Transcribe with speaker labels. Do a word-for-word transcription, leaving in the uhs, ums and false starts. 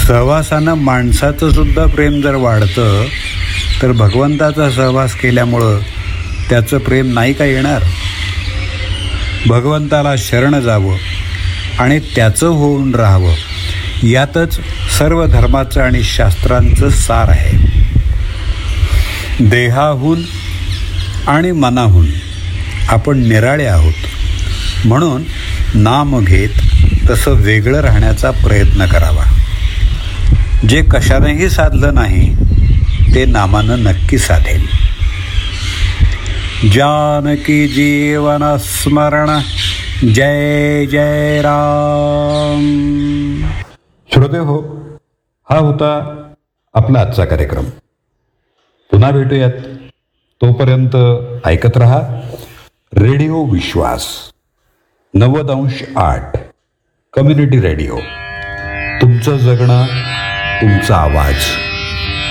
Speaker 1: सहवासानं माणसाचं सुद्धा प्रेम जर वाढतं तर भगवंताचा सहवास केल्यामुळं त्याचं प्रेम नाही का येणार? भगवंताला शरण जावं आणि त्याचं होऊन राहावं, यातच सर्व धर्माचं आणि शास्त्रांचं सार आहे. देहाहून आणि मनाहून आपण निराळे आहोत, म्हणून नाम घेत तसं वेगळं राहण्याचा प्रयत्न करावा. जे कशानेही साधलं नाही ते नामानं नक्की साधेल. जानकी जीवन स्मरण, जय जय राम. श्रोते हो, हा होता आपला आजचा कार्यक्रम. पुन्हा भेटूयात. तोपर्यंत ऐकत रहा रेडिओ विश्वास नव्वद अंश आठ कम्युनिटी रेडिओ. तुमचं जगणं, तुमचा आवाज.